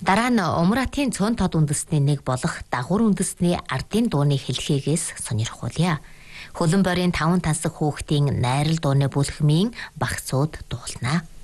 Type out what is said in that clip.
Дараа нь Умратын цөөн тод үндэсний нэг болох дагуур үндэсний ардын дууны хэлхээгээс сонирхуулъя. Хөлөн борийн 5 тансаг хүүхдийн найрал дууны бүлхмийн багцууд дуулнаа.